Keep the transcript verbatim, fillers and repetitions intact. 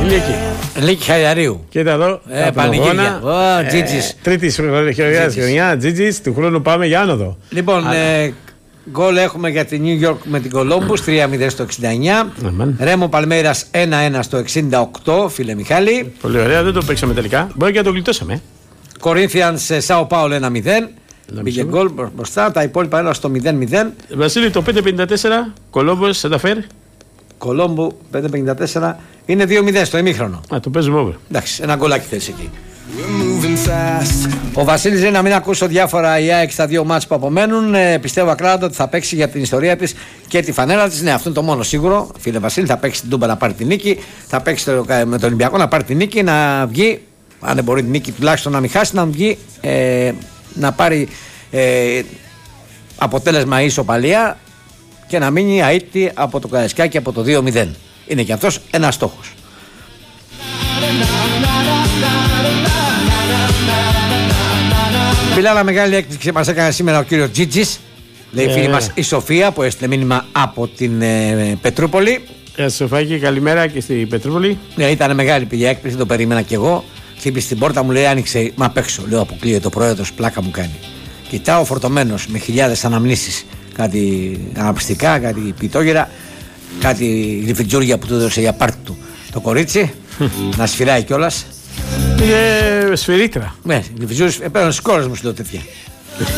Λίκη. Λίκη Χαϊδαρίου. Κοίτα εδώ. Ε, Πανηγύρια. Oh, Τζίτζις. Τρίτη χρονιά, Τζίτζις. Του χρόνου πάμε για άνοδο. Λοιπόν, ε, γκολ έχουμε για τη New York με την Columbus τρία μηδέν στο εξήντα εννιά. Amen. Ρέμο Παλμέρας ένα ένα στο εξήντα οκτώ, φίλε Μιχάλη. Πολύ ωραία, δεν το παίξαμε τελικά. Μπορεί και να το γλιτώσαμε. Κορίνθιανς Σάο Πάολο ένα μηδέν. Πήγε γκολ μπροστά, τα υπόλοιπα έλα στο μηδέν μηδέν. Βασίλη, το πέντε πενήντα τέσσερα, Κολόμπος, Σανταφέρ. Κολόμπου πέντε πενήντα τέσσερα είναι δύο μηδέν στο ημίχρονο. Α, το παίζουμε over. Εντάξει, ένα γκολάκι θες εκεί. Ο Βασίλης λέει να μην ακούσω διάφορα η ΑΕΚ στα δύο μάτς που απομένουν. Ε, πιστεύω ακράδαντα ότι θα παίξει για την ιστορία της και τη φανέλα της. Ναι, αυτό είναι το μόνο σίγουρο. Φίλε Βασίλη, θα παίξει την Τούμπα να πάρει την νίκη. Θα παίξει το, με τον Ολυμπιακό να πάρει την νίκη, να βγει. Αν δεν μπορεί την νίκη τουλάχιστον να μην χάσει, να βγει ε, να πάρει ε, αποτέλεσμα ισοπαλία και να μείνει αίτητη από το Καραϊσκάκι από το δύο μηδέν. Είναι και αυτός ένας στόχος. Φιλάρα, μεγάλη έκπληξη μας έκανε σήμερα ο κύριος Τζίτζις. Λέει η yeah. φίλη μας η Σοφία που έστειλε μήνυμα από την ε, Πετρούπολη. Γεια σας Σοφάκη, καλημέρα και στην Πετρούπολη. Ναι, ήταν μεγάλη πηγή έκπληξη, το περίμενα κι εγώ. Χτύπησε την πόρτα μου, λέει άνοιξε, μα απ' έξω. Λέω αποκλείεται ο πρόεδρος, πλάκα μου κάνει. Κοιτάω φορτωμένος με χιλιάδες αναμνήσεις. Κάτι αναπιστικά, κάτι πιτόγερα, κάτι γλυφιτζούρια που του έδωσε για πάρτι του το κορίτσι. Να σφυράει κιόλας. Είναι σφυρίτρα. Ναι, γλυφιτζούρες, παίρνω στις κόρες μου, σου λέω τέτοια.